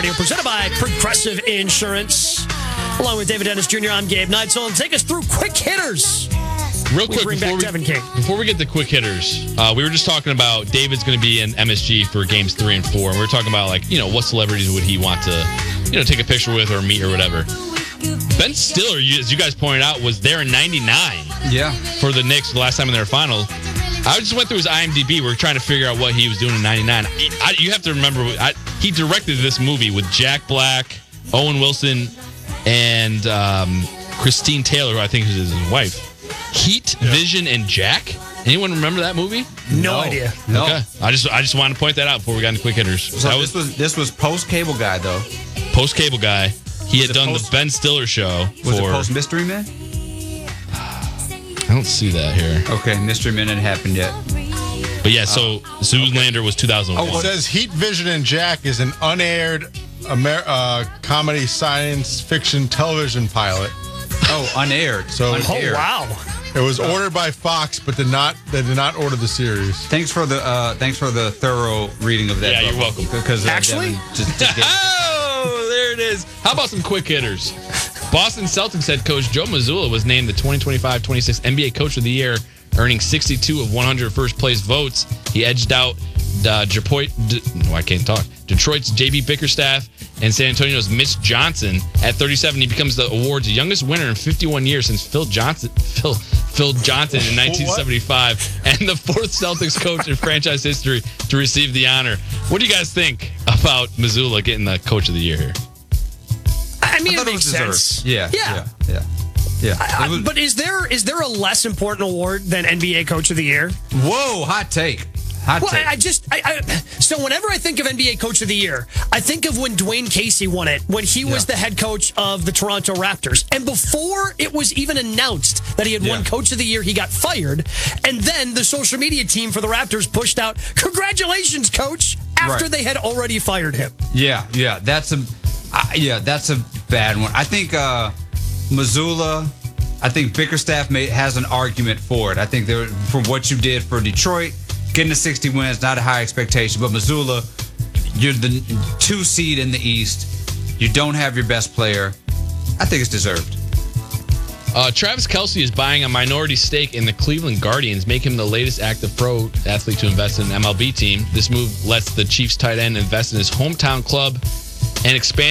Presented by Progressive Insurance. Along with David Dennis Jr., I'm Gabe Neitzel. And take us through quick hitters. Real quick, before we get the quick hitters, we were just talking about David's going to be in MSG for games 3 and 4. And we were talking about, what celebrities would he want to, take a picture with or meet or whatever. Ben Stiller, as you guys pointed out, was there in 99. Yeah. For the Knicks the last time in their final. I just went through his IMDb. We were trying to figure out what he was doing in 99. You have to remember, he directed this movie with Jack Black, Owen Wilson, and Christine Taylor, who I think is his wife. Heat, Vision, and Jack. Anyone remember that movie? No idea. No. Okay. I just wanted to point that out before we got into quick hitters. So this was post Cable Guy though. Post Cable Guy. He had done the Ben Stiller show. Was it post Mystery Men? I don't see that here. Okay, Mystery Men hadn't happened yet. But yeah, so Zoolander was 2001. It says Heat, Vision, and Jack is an unaired comedy science fiction television pilot. Oh, unaired. So unaired. Oh, wow. It was ordered by Fox, but they did not order the series. Thanks for the thorough reading of that. Yeah, you're welcome. Because actually, oh, there it is. How about some quick hitters? Boston Celtics head coach Joe Mazzulla was named the 2025-26 NBA Coach of the Year, earning 62 of 100 first-place votes. He edged out Detroit's J.B. Bickerstaff and San Antonio's Mitch Johnson. At 37, he becomes the award's youngest winner in 51 years since Phil Johnson in 1975, and the fourth Celtics coach in franchise history to receive the honor. What do you guys think about Mazzulla getting the Coach of the Year here? I mean, it makes sense. Yeah. But is there a less important award than NBA Coach of the Year? Whoa, hot take. So whenever I think of NBA Coach of the Year, I think of when Dwayne Casey won it, when he was the head coach of the Toronto Raptors. And before it was even announced that he had won Coach of the Year, he got fired. And then the social media team for the Raptors pushed out, "Congratulations, Coach," after they had already fired him. Yeah, that's a bad one. I think Mazzulla, I think Bickerstaff has an argument for it. I think for what you did for Detroit, getting to 60 wins, not a high expectation. But Mazzulla, you're the 2 seed in the East. You don't have your best player. I think it's deserved. Travis Kelce is buying a minority stake in the Cleveland Guardians, making him the latest active pro athlete to invest in an MLB team. This move lets the Chiefs tight end invest in his hometown club and expand